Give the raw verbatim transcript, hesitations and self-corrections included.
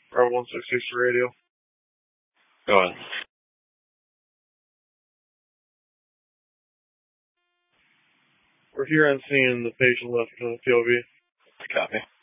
Bravo one six six radio. Go ahead. We're here on scene. The patient left the P O V. Copy.